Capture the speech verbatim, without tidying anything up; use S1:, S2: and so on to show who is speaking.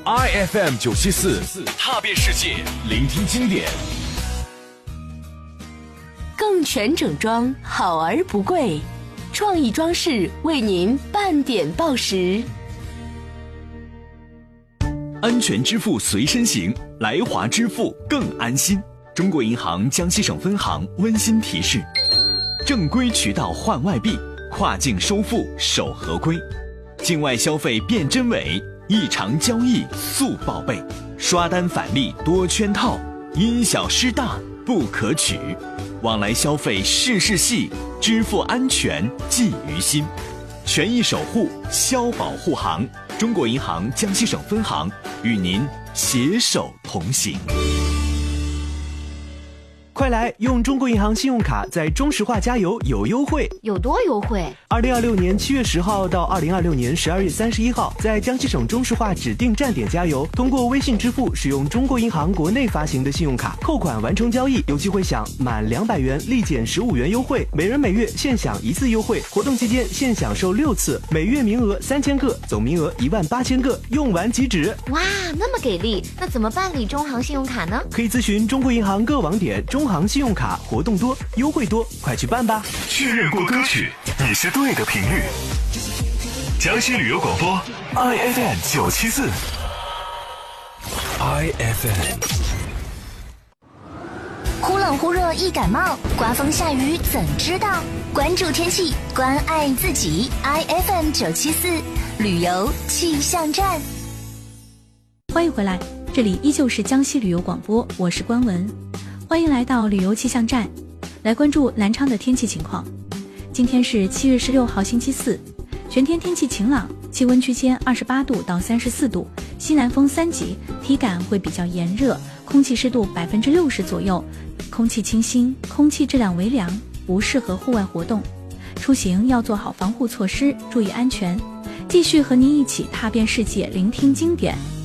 S1: I F M 九七四，踏遍世界，聆听经典。
S2: 更全整装，好而不贵，创意装饰为您半点报时。
S3: 安全支付随身行，来华支付更安心。中国银行江西省分行温馨提示：正规渠道换外币，跨境收付守合规，境外消费辨真伪，异常交易速报备，刷单返利多圈套，因小失大不可取。往来消费事事细，支付安全记于心。权益守护，消保护行。中国银行江西省分行与您携手同行。
S4: 快来用中国银行信用卡在中石化加油有优惠，
S5: 有多优惠？
S4: 二零二六年七月十号到二零二六年十二月三十一号，在江西省中石化指定站点加油，通过微信支付使用中国银行国内发行的信用卡扣款完成交易，有机会享满两百元立减十五元优惠，每人每月限享一次优惠。活动期间限享受六次，每月名额三千个，总名额一万八千个，用完即止。
S5: 哇，那么给力！那怎么办理中行信用卡呢？
S4: 可以咨询中国银行各网点。中行信用卡活动多，优惠多，快去办吧！
S6: 确认过歌曲，你是对的频率。江西旅游广播 I F M 九七四
S1: I F M。
S7: 忽冷忽热易感冒，刮风下雨怎知道？关注天气，关爱自己。I F M 九七四旅游气象站。
S8: 欢迎回来，这里依旧是江西旅游广播，我是关文。欢迎来到旅游气象站，来关注南昌的天气情况。今天是七月十六号星期四，全天天气晴朗，气温区间二十八度到三十四度，西南风三级，体感会比较炎热，空气湿度百分之六十左右，空气清新，空气质量微凉，不适合户外活动。出行要做好防护措施，注意安全。继续和您一起踏遍世界，聆听经典。